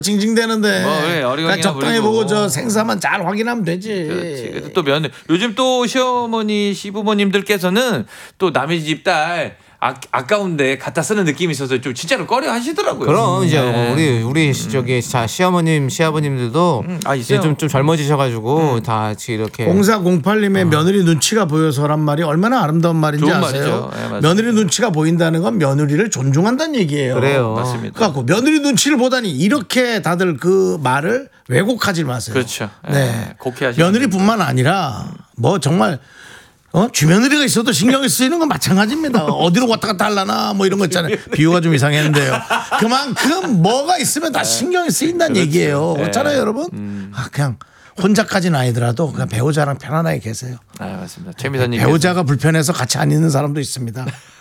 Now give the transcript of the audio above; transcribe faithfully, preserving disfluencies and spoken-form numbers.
징징대는데 뭐, 그래, 그러니까 적당히 부리고. 보고 저 생사만 잘 확인하면 되지. 그렇지. 그래도 또 며느 요즘 또 시어머니 시부모님들께서는 또 남의 집 딸 아, 아까운데 갖다 쓰는 느낌이 있어서 좀 진짜로 꺼려 하시더라고요. 그럼 이제 네. 우리 우리 저기 자 시어머님 시아버님들도 음, 아, 이제 있어요. 좀, 좀 젊어지셔가지고 음. 다 이렇게 공사공팔님의 어. 며느리 눈치가 보여서란 말이 얼마나 아름다운 말인지 좋은 아세요? 말이죠. 네, 며느리 눈치가 보인다는 건 며느리를 존중한다는 얘기예요. 그래요. 맞습니다. 그래갖고 며느리 눈치를 보다니 이렇게 다들 그 말을 왜곡하지 마세요. 그렇죠. 네. 네. 곡해하시는 며느리뿐만 아니라 뭐 정말 어? 주며느리가 있어도 신경이 쓰이는 건 마찬가지입니다. 어디로 왔다 갔다 하려나 뭐 이런 거 있잖아요. 비유가 좀 이상했는데요. 그만큼 뭐가 있으면 다 신경이 쓰인다는 그렇지. 얘기예요. 네. 그렇잖아요, 여러분. 음. 아, 그냥 혼자까지는 아니더라도 그냥 배우자랑 편안하게 계세요. 아, 맞습니다. 최미선님 배우자가 불편해서 같이 안 있는 사람도 있습니다.